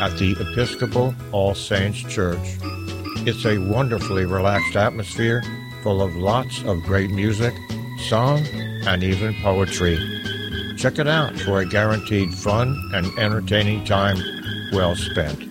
at the Episcopal All Saints Church. It's a wonderfully relaxed atmosphere full of lots of great music, song, and even poetry. Check it out for a guaranteed fun and entertaining time well spent.